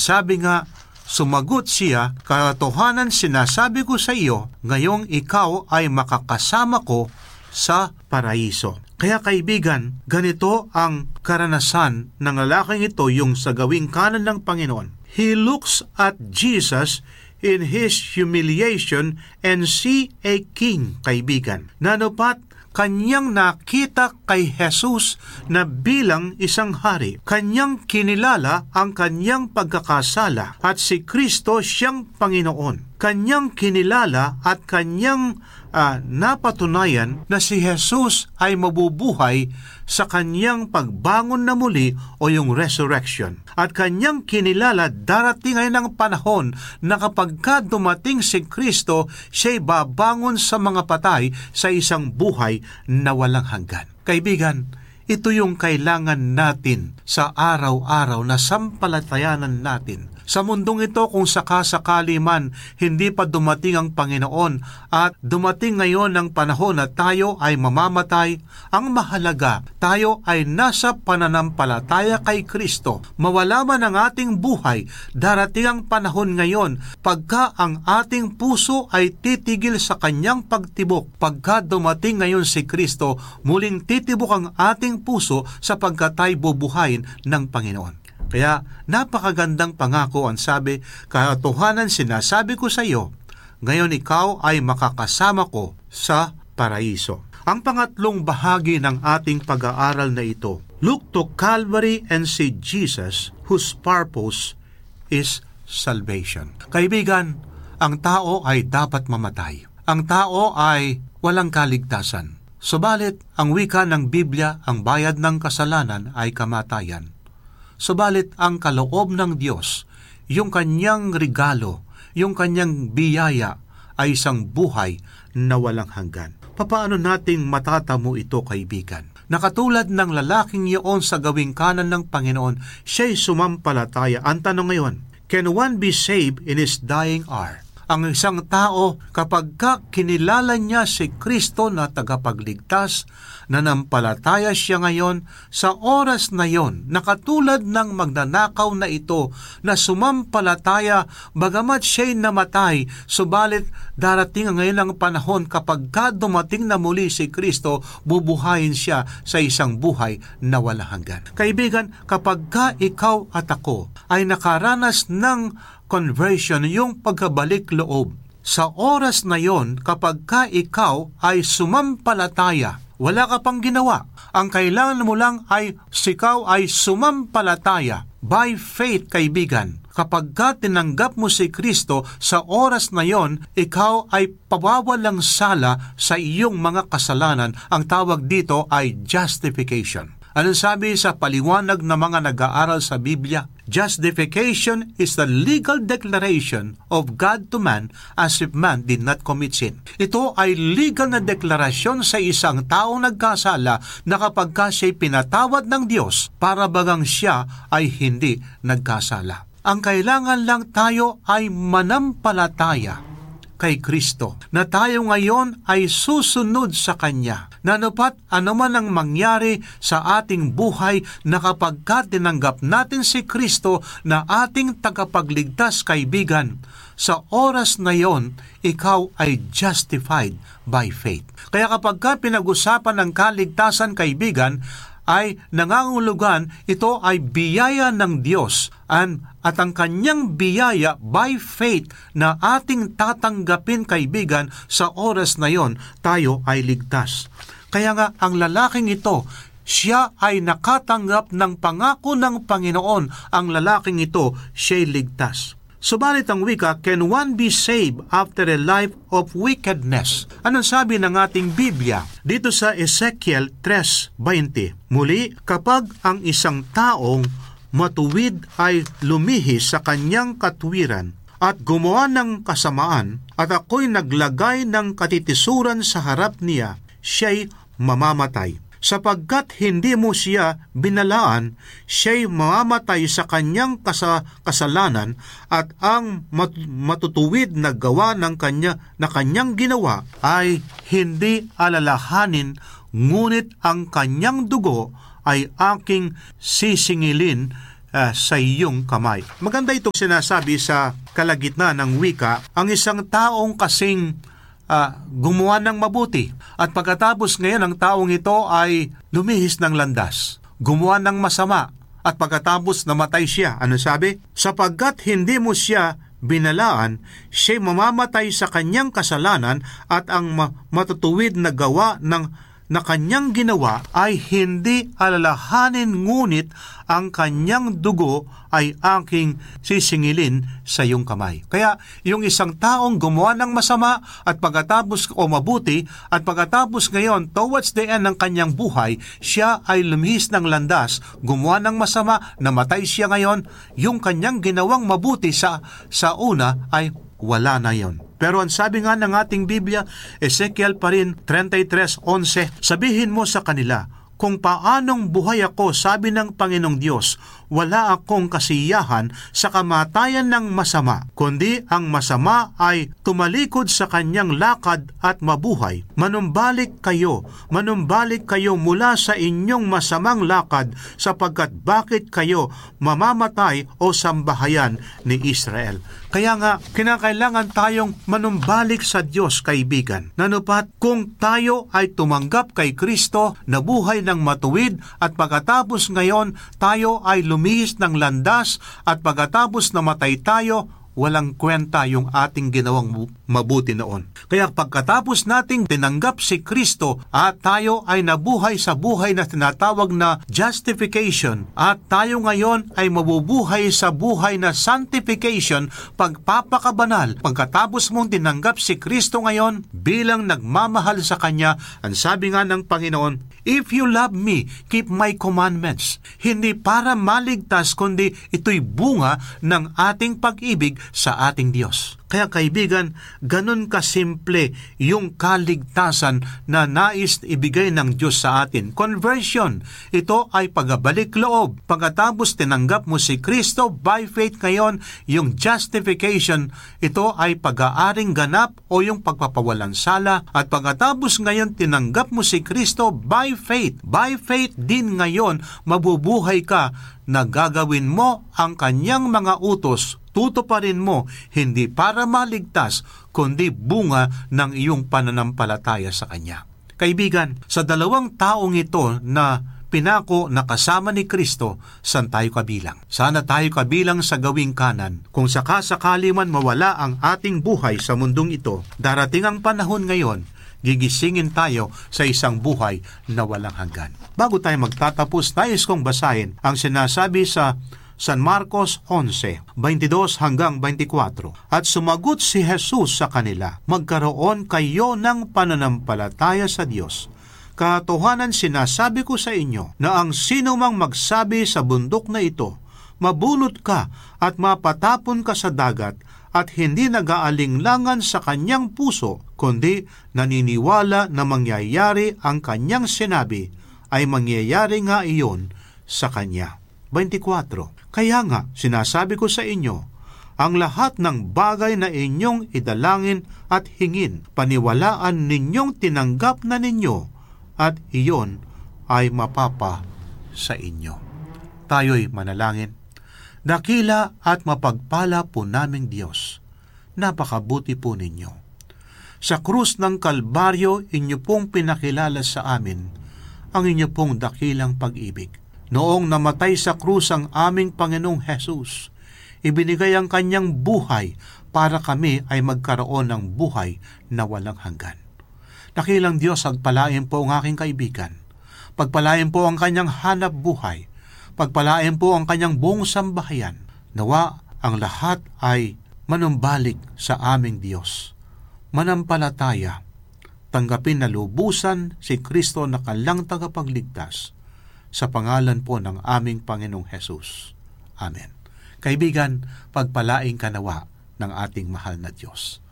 sabi nga, sumagot siya, katotohanan sinasabi ko sa iyo, ngayong ikaw ay makakasama ko sa paraiso. Kaya kaibigan, ganito ang karanasan ng lalaking ito, yung sa gawing kanan ng Panginoon. He looks at Jesus in His humiliation and see a king, kaibigan. Nanupat kanyang nakita kay Jesus na bilang isang hari. Kanyang kinilala ang kanyang pagkakasala at si Kristo siyang Panginoon. Kanyang kinilala at kanyang napatunayan na si Jesus ay mabubuhay sa kanyang pagbangon na muli o yung resurrection. At kanyang kinilala darating ay ng panahon na kapag dumating si Kristo, siya'y babangon sa mga patay sa isang buhay na walang hanggan. Kaibigan, ito yung kailangan natin sa araw-araw na sampalatayanan natin. Sa mundong ito, kung sakasakali man hindi pa dumating ang Panginoon at dumating ngayon ang panahon na tayo ay mamamatay, ang mahalaga, tayo ay nasa pananampalataya kay Kristo. Mawala man ang ating buhay, darating ang panahon ngayon pagka ang ating puso ay titigil sa kanyang pagtibok. Pagka dumating ngayon si Kristo, muling titibok ang ating puso sapagkat tayo bubuhayin ng Panginoon. Kaya napakagandang pangako ang sabi, katotohanan sinasabi ko sa iyo, ngayon ikaw ay makakasama ko sa paraiso. Ang pangatlong bahagi ng ating pag-aaral na ito, look to Calvary and see Jesus whose purpose is salvation. Kaibigan, ang tao ay dapat mamatay. Ang tao ay walang kaligtasan. Subalit, ang wika ng Biblia, ang bayad ng kasalanan ay kamatayan. Subalit ang kaloob ng Diyos, yung kanyang regalo, yung kanyang biyaya ay isang buhay na walang hanggan. Papaano nating matatamo ito, kaibigan? Nakatulad ng lalaking iyon sa gawing kanan ng Panginoon, siya'y sumampalataya. Ang tanong ngayon, can one be saved in his dying hour? Ang isang tao, kapag kinilala niya si Kristo na tagapagligtas, nanampalataya siya ngayon, sa oras na yon, nakatulad ng magnanakaw na ito, na sumampalataya, bagamat siya'y namatay, subalit darating ngayon ang panahon kapag dumating na muli si Kristo, bubuhayin siya sa isang buhay na walang hanggan. Kaibigan, kapag ikaw at ako ay nakaranas ng conversion, yung pagkabalik loob, sa oras na yon, kapag ikaw ay sumampalataya, wala ka pang ginawa. Ang kailangan mo lang ay ikaw ay sumampalataya. By faith, kaibigan, kapag tinanggap mo si Kristo, sa oras na yon, ikaw ay pabawalang sala sa iyong mga kasalanan. Ang tawag dito ay justification. Anong sabi sa paliwanag ng mga nag-aaral sa Biblia? Justification is the legal declaration of God to man as if man did not commit sin. Ito ay legal na deklarasyon sa isang taong nagkasala na kapag siya'y pinatawad ng Diyos, para bagang siya ay hindi nagkasala. Ang kailangan lang tayo ay manampalataya kay Kristo, na tayo ngayon ay susunod sa Kanya. Nanupat anuman ang mangyari sa ating buhay, na kapag tinanggap natin si Kristo na ating tagapagligtas, kaibigan, sa oras na yon, ikaw ay justified by faith. Kaya kapag pinag-usapan ng kaligtasan, kaibigan, ay nangangulugan, ito ay biyaya ng Diyos at ang kanyang biyaya by faith na ating tatanggapin, kaibigan, sa oras na yon, tayo ay ligtas. Kaya nga, ang lalaking ito, siya ay nakatanggap ng pangako ng Panginoon. Ang lalaking ito, siya'y ligtas. Subalit ang wika, can one be saved after a life of wickedness? Anong sabi ng ating Biblia? Dito sa Ezekiel 3:20, muli, kapag ang isang taong matuwid ay lumihis sa kanyang katwiran at gumawa ng kasamaan, at ako'y naglagay ng katitisuran sa harap niya, siya'y mamamatay. Sapagkat hindi mo siya binalaan, siya'y mamamatay sa kanyang kasalanan, at ang matutuwid na gawa na kanyang ginawa ay hindi alalahanin, ngunit ang kanyang dugo ay aking sisingilin sa iyong kamay. Maganda itong sinasabi sa kalagitnaan ng wika, ang isang taong kasing gumawa ng mabuti at pagkatapos ngayon ang taong ito ay lumihis ng landas, gumawa ng masama at pagkatapos namatay siya. Ano sabi? Sapagkat hindi mo siya binalaan, siya'y mamamatay sa kanyang kasalanan at ang matutuwid na gawa na kanyang ginawa ay hindi alalahanin, ngunit ang kanyang dugo ay aking sisingilin sa iyong kamay. Kaya yung isang taong gumawa ng masama at pagkatapos o mabuti at pagkatapos ngayon towards the end ng kanyang buhay, siya ay lumihis ng landas, gumawa ng masama, namatay siya ngayon, yung kanyang ginawang mabuti sa una ay wala na yon. Pero ang sabi nga ng ating Biblia, Ezekiel pa rin 33:11, sabihin mo sa kanila, kung paanong buhay ako, sabi ng Panginoong Diyos, wala akong kasiyahan sa kamatayan ng masama, kundi ang masama ay tumalikod sa kanyang lakad at mabuhay. Manumbalik kayo mula sa inyong masamang lakad, sapagkat bakit kayo mamamatay o sambahayan ni Israel? Kaya nga, kinakailangan tayong manumbalik sa Diyos, kaibigan. Nanupat, kung tayo ay tumanggap kay Kristo, nabuhay ng matuwid, at pagkatapos ngayon, tayo ay lumihis ng landas, at pagkatapos namatay tayo, walang kwenta yung ating ginawang mabuti noon. Kaya pagkatapos nating tinanggap si Kristo at tayo ay nabuhay sa buhay na tinatawag na justification at tayo ngayon ay mabubuhay sa buhay na sanctification, pagpapakabanal. Pagkatapos mong tinanggap si Kristo ngayon bilang nagmamahal sa Kanya, ang sabi nga ng Panginoon, if you love me, keep my commandments. Hindi para maligtas, kundi ito'y bunga ng ating pag-ibig sa ating Diyos. Kaya kaibigan, ganun kasimple yung kaligtasan na nais ibigay ng Diyos sa atin. Conversion, ito ay pagbalik loob. Pagkatapos tinanggap mo si Kristo by faith ngayon, yung justification, ito ay pag-aaring ganap o yung pagpapawalang sala. At pagkatapos ngayon tinanggap mo si Kristo by faith din ngayon, mabubuhay ka na gagawin mo ang kanyang mga utos, tutuparin mo, hindi para maligtas, kundi bunga ng iyong pananampalataya sa Kanya. Kaibigan, sa dalawang taong ito na pinako na kasama ni Kristo, saan tayo kabilang? Sana tayo kabilang sa gawing kanan. Kung sakasakali man mawala ang ating buhay sa mundong ito, darating ang panahon ngayon, gigisingin tayo sa isang buhay na walang hanggan. Bago tayo magtatapos, nais kong basahin ang sinasabi sa San Marcos 11:22 hanggang 24. At sumagot si Jesus sa kanila, magkaroon kayo ng pananampalataya sa Diyos. Katotohanan sinasabi ko sa inyo na ang sino mang magsabi sa bundok na ito, mabunot ka at mapatapon ka sa dagat, at hindi nag-aalinglangan sa kanyang puso, kundi naniniwala na mangyayari ang kanyang sinabi, ay mangyayari nga iyon sa kanya. 24. Kaya nga, sinasabi ko sa inyo, ang lahat ng bagay na inyong idalangin at hingin, paniwalaan ninyong tinanggap na ninyo, at iyon ay mapapa sa inyo. Tayo'y manalangin. Dakila at mapagpala po naming Diyos, napakabuti po ninyo. Sa krus ng Kalbaryo, inyo pong pinakilala sa amin ang inyo pong dakilang pag-ibig. Noong namatay sa krus ang aming Panginoong Jesus, ibinigay ang kanyang buhay para kami ay magkaroon ng buhay na walang hanggan. Dakilang Diyos, pagpalain po ang aking kaibigan. Pagpalain po ang kanyang hanap buhay. Pagpalain po ang kanyang buong sambahayan. Nawa ang lahat ay manumbalik sa aming Diyos. Manampalataya, tanggapin na lubusan si Kristo na kanilang tagapagligtas sa pangalan po ng aming Panginoong Jesus. Amen. Kaibigan, pagpalain ka nawa ng ating mahal na Diyos.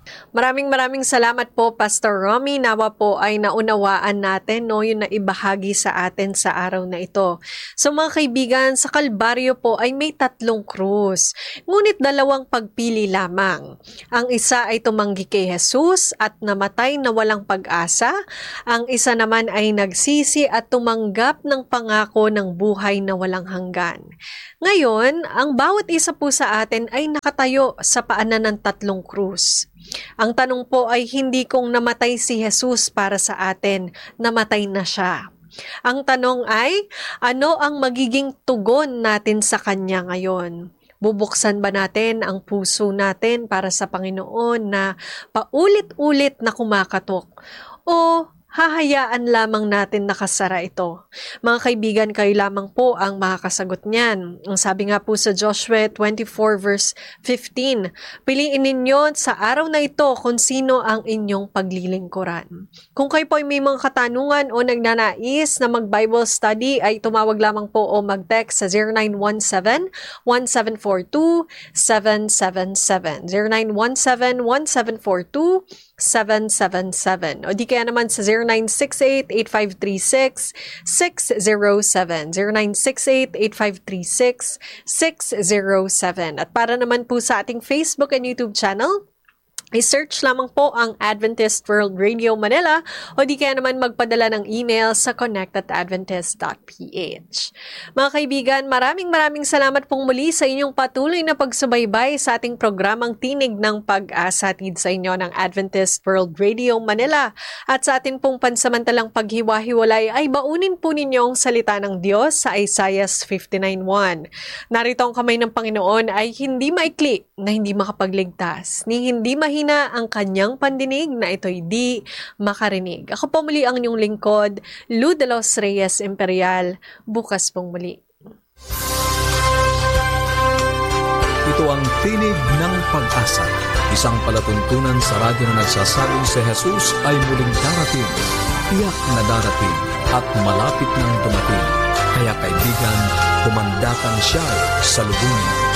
Maraming salamat po, Pastor Romy. Nawa po ay naunawaan natin yung naibahagi sa atin sa araw na ito. So mga kaibigan, sa Kalbaryo po ay may 3 krus, ngunit 2 pagpili lamang. Ang isa ay tumanggi kay Jesus at namatay na walang pag-asa. Ang isa naman ay nagsisi at tumanggap ng pangako ng buhay na walang hanggan. Ngayon, ang bawat isa po sa atin ay nakatayo sa paanan ng 3 krus. Ang tanong po ay hindi kung namatay si Jesus para sa atin, namatay na siya. Ang tanong ay, ano ang magiging tugon natin sa Kanya ngayon? Bubuksan ba natin ang puso natin para sa Panginoon na paulit-ulit na kumakatok? O hahayaan lamang natin nakasara ito? Mga kaibigan, kayo lamang po ang makakasagot niyan. Ang sabi nga po sa Joshua 24 verse 15, piliin ninyo sa araw na ito kung sino ang inyong paglilingkuran. Kung kayo po ay may mga katanungan o nagnanais na mag-Bible study, ay tumawag lamang po o mag-text sa 0917-1742-777. 0917-1742-777. O di kaya naman sa 0968-8536-607. 0968-8536-607. At para naman po sa ating Facebook and YouTube channel, i-search lamang po ang Adventist World Radio Manila o di kaya naman magpadala ng email sa connect@adventist.ph. Mga kaibigan, maraming salamat pong muli sa inyong patuloy na pagsubaybay sa ating programang Tinig ng Pag-asa, hatid sa inyo ng Adventist World Radio Manila. At sa ating pong pansamantalang paghiwa-hiwalay ay baunin po ninyo ang salita ng Diyos sa Isaiah 59:1. Narito ang kamay ng Panginoon ay hindi maikli na hindi makapagligtas, ni hindi mahina ang kanyang pandinig na ito'y di makarinig. Ako po muli ang inyong lingkod, Lou de los Reyes Imperial. Bukas pong muli. Ito ang Tinig ng Pag-asa, isang palatuntunan sa radyo na nagsasabing si Jesus ay muling darating, tiyak na darating at malapit nang dumating. Kaya kaibigan, kumandatan siya sa lubungin.